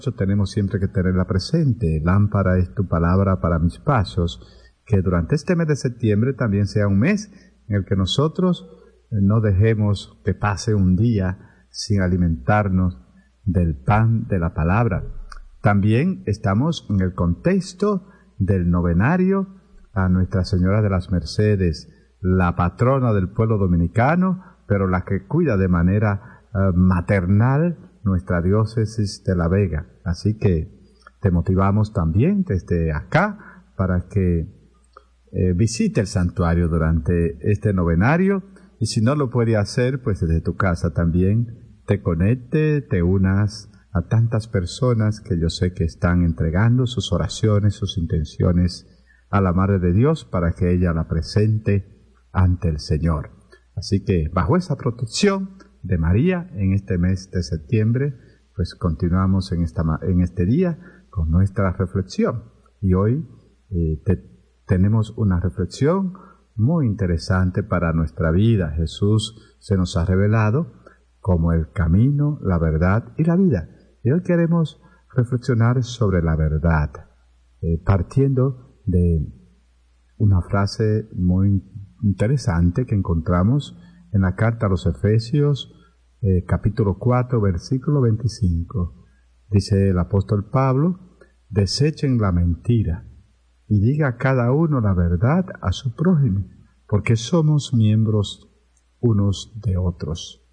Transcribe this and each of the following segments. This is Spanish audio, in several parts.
tenemos siempre que tenerla presente. Lámpara es tu palabra para mis pasos. Que durante este mes de septiembre también sea un mes en el que nosotros no dejemos que pase un día sin alimentarnos del pan de la palabra. También estamos en el contexto del novenario a Nuestra Señora de las Mercedes, la patrona del pueblo dominicano, pero la que cuida de manera maternal nuestra diócesis de La Vega. Así que te motivamos también desde acá para que visite el santuario durante este novenario, y si no lo puede hacer, pues desde tu casa también te conecte, te unas a tantas personas que yo sé que están entregando sus oraciones, sus intenciones a la Madre de Dios para que ella la presente ante el Señor. Así que bajo esa protección de María en este mes de septiembre, pues continuamos en este día con nuestra reflexión. Y hoy tenemos una reflexión muy interesante para nuestra vida. Jesús se nos ha revelado como el camino, la verdad y la vida. Y hoy queremos reflexionar sobre la verdad, partiendo de una frase muy interesante que encontramos en la carta a los Efesios, capítulo 4, versículo 25. Dice el apóstol Pablo: desechen la mentira y diga cada uno la verdad a su prójimo, porque somos miembros unos de otros.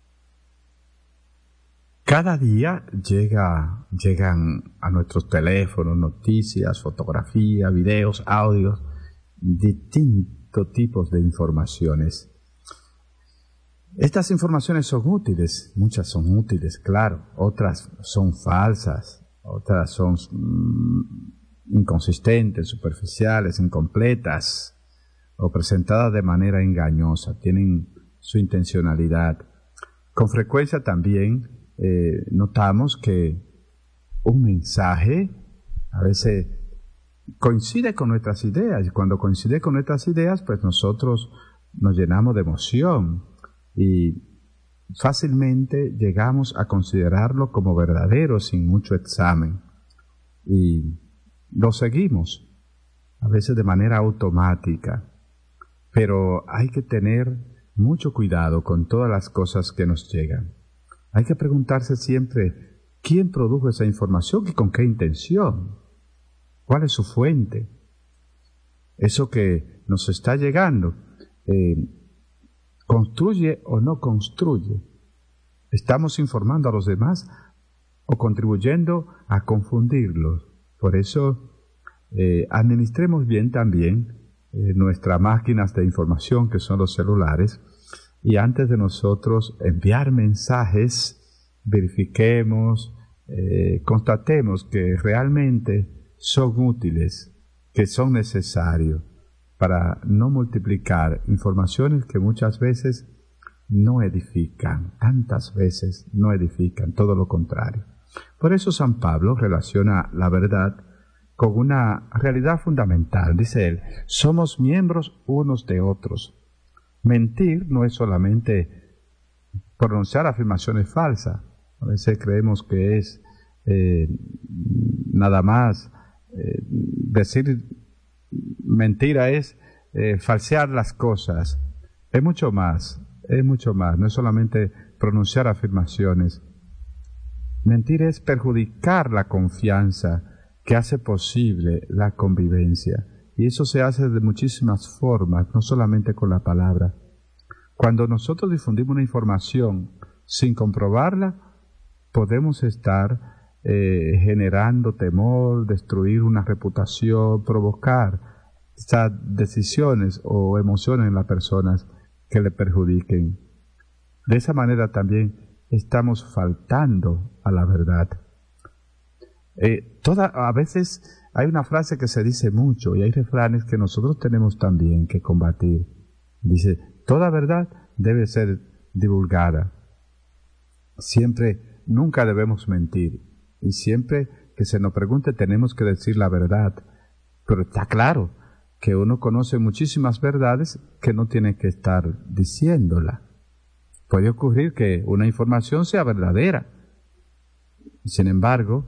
Cada día llegan a nuestros teléfonos noticias, fotografías, videos, audios, distintos tipos de informaciones. Estas informaciones son útiles, muchas son útiles, claro, otras son falsas, otras son inconsistentes, superficiales, incompletas o presentadas de manera engañosa, tienen su intencionalidad. Con frecuencia también notamos que un mensaje a veces coincide con nuestras ideas, y cuando coincide con nuestras ideas, pues nosotros nos llenamos de emoción y fácilmente llegamos a considerarlo como verdadero sin mucho examen, y lo seguimos, a veces de manera automática. Pero hay que tener mucho cuidado con todas las cosas que nos llegan. Hay que preguntarse siempre quién produjo esa información y con qué intención, cuál es su fuente. Eso que nos está llegando, ¿construye o no construye? ¿Estamos informando a los demás o contribuyendo a confundirlos? Por eso, administremos bien también nuestras máquinas de información, que son los celulares, y antes de nosotros enviar mensajes, verifiquemos, constatemos que realmente son útiles, que son necesarios, para no multiplicar informaciones que muchas veces no edifican, tantas veces no edifican, todo lo contrario. Por eso San Pablo relaciona la verdad con una realidad fundamental. Dice él: somos miembros unos de otros. Mentir no es solamente pronunciar afirmaciones falsas. A veces creemos que es nada más decir mentira, es falsear las cosas. Es mucho más, no es solamente pronunciar afirmaciones. Mentir es perjudicar la confianza que hace posible la convivencia. Y eso se hace de muchísimas formas, no solamente con la palabra. Cuando nosotros difundimos una información sin comprobarla, podemos estar generando temor, destruir una reputación, provocar estas decisiones o emociones en las personas que le perjudiquen. De esa manera también estamos faltando a la verdad. A veces hay una frase que se dice mucho, y hay refranes que nosotros tenemos también que combatir. Dice: toda verdad debe ser divulgada. Nunca debemos mentir, y siempre que se nos pregunte tenemos que decir la verdad. Pero está claro que uno conoce muchísimas verdades que no tiene que estar diciéndola. Puede ocurrir que una información sea verdadera, sin embargo,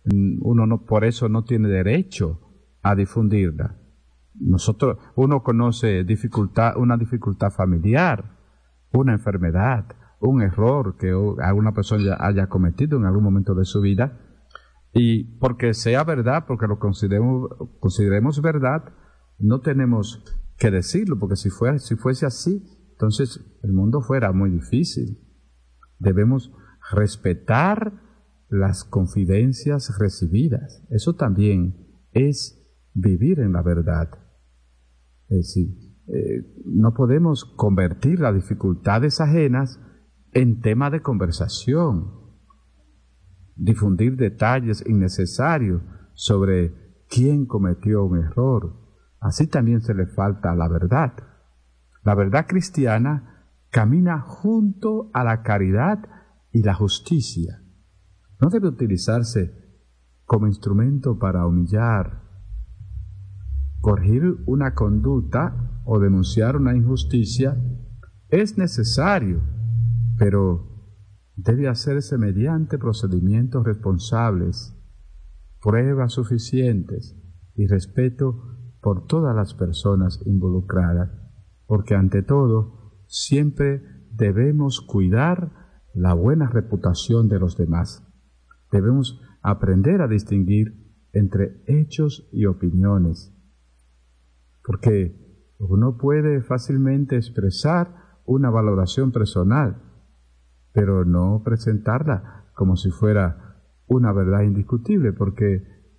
uno no, por eso no tiene derecho a difundirla. Uno conoce una dificultad familiar, una enfermedad, un error que alguna persona haya cometido en algún momento de su vida, y porque sea verdad, porque lo consideremos verdad, no tenemos que decirlo, porque si fuese así, entonces el mundo fuera muy difícil. Debemos respetar las confidencias recibidas. Eso también es vivir en la verdad. Es decir, no podemos convertir las dificultades ajenas en tema de conversación, difundir detalles innecesarios sobre quién cometió un error. Así también se le falta a la verdad. La verdad cristiana camina junto a la caridad y la justicia. No debe utilizarse como instrumento para humillar, corregir una conducta o denunciar una injusticia. Es necesario, pero debe hacerse mediante procedimientos responsables, pruebas suficientes y respeto por todas las personas involucradas, porque ante todo siempre debemos cuidar la buena reputación de los demás. Debemos aprender a distinguir entre hechos y opiniones, porque uno puede fácilmente expresar una valoración personal, pero no presentarla como si fuera una verdad indiscutible, porque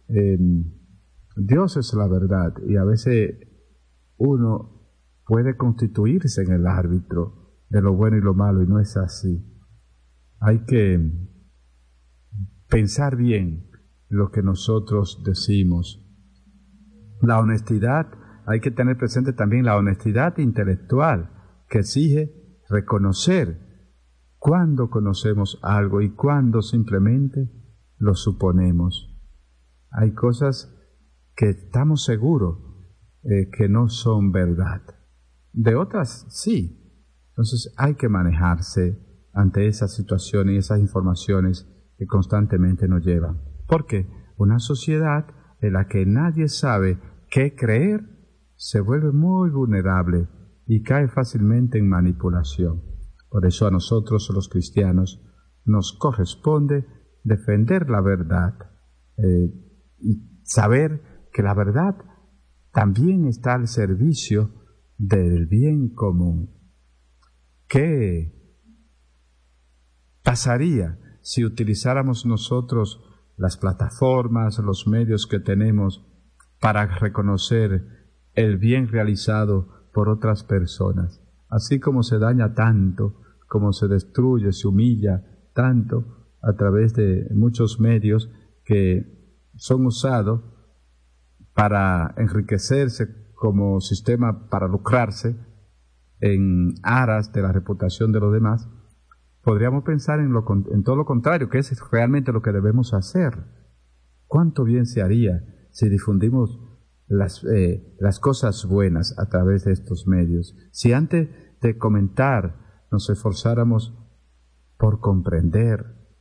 Dios es la verdad y a veces uno puede constituirse en el árbitro de lo bueno y lo malo, y no es así. Hay que pensar bien lo que nosotros decimos. La honestidad, hay que tener presente también la honestidad intelectual, que exige reconocer cuándo conocemos algo y cuándo simplemente lo suponemos. Hay cosas que estamos seguros que no son verdad. De otras, sí. Entonces hay que manejarse ante esas situaciones y esas informaciones que constantemente nos llevan. Porque una sociedad en la que nadie sabe qué creer se vuelve muy vulnerable y cae fácilmente en manipulación. Por eso a nosotros los cristianos nos corresponde defender la verdad y saber que la verdad también está al servicio del bien común. ¿Qué pasaría si utilizáramos nosotros las plataformas, los medios que tenemos para reconocer el bien realizado por otras personas? Así como se daña tanto, como se destruye, se humilla tanto a través de muchos medios que son usados para enriquecerse como sistema para lucrarse en aras de la reputación de los demás, podríamos pensar en todo lo contrario, que es realmente lo que debemos hacer. ¿Cuánto bien se haría si difundimos las cosas buenas a través de estos medios? Si antes de comentar nos esforzáramos por comprender,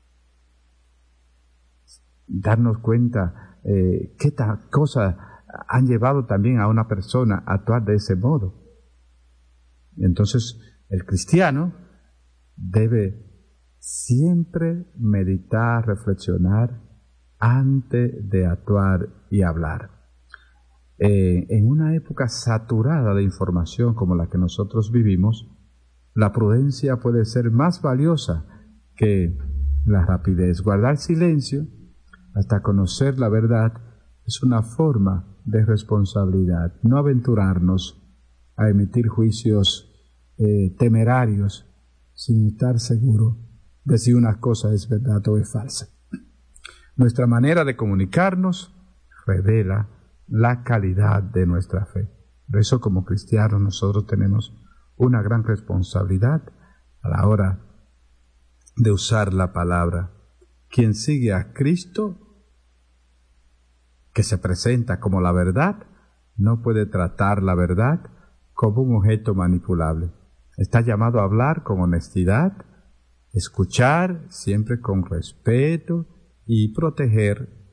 darnos cuenta qué tal cosas han llevado también a una persona a actuar de ese modo. Entonces, el cristiano debe siempre meditar, reflexionar antes de actuar y hablar. En una época saturada de información como la que nosotros vivimos, la prudencia puede ser más valiosa que la rapidez. Guardar silencio hasta conocer la verdad es una forma de responsabilidad. No aventurarnos a emitir juicios temerarios sin estar seguro de si una cosa es verdad o es falsa. Nuestra manera de comunicarnos revela la calidad de nuestra fe. Por eso, como cristianos, nosotros tenemos una gran responsabilidad a la hora de usar la palabra. Quien sigue a Cristo, que se presenta como la verdad, no puede tratar la verdad como un objeto manipulable. Está llamado a hablar con honestidad, escuchar siempre con respeto y proteger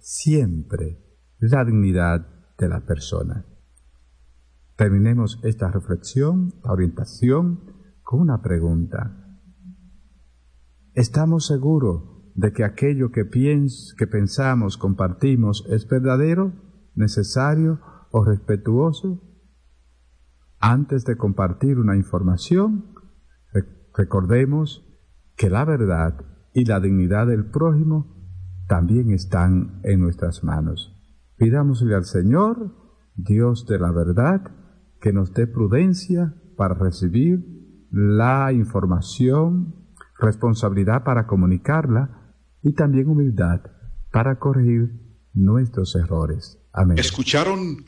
siempre la dignidad de la persona. Terminemos esta reflexión, esta orientación, con una pregunta. ¿Estamos seguros de que aquello que pensamos, compartimos, es verdadero, necesario o respetuoso? Antes de compartir una información, recordemos que la verdad y la dignidad del prójimo también están en nuestras manos. Pidámosle al Señor, Dios de la verdad, que nos dé prudencia para recibir la información, responsabilidad para comunicarla y también humildad para corregir nuestros errores. Amén. Escucharon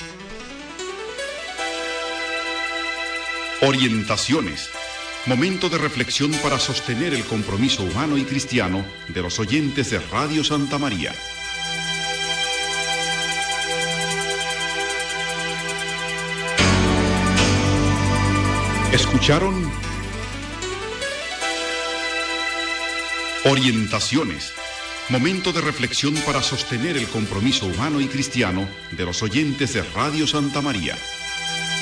Orientaciones, momento de reflexión para sostener el compromiso humano y cristiano de los oyentes de Radio Santa María. Escucharon Orientaciones, momento de reflexión para sostener el compromiso humano y cristiano de los oyentes de Radio Santa María.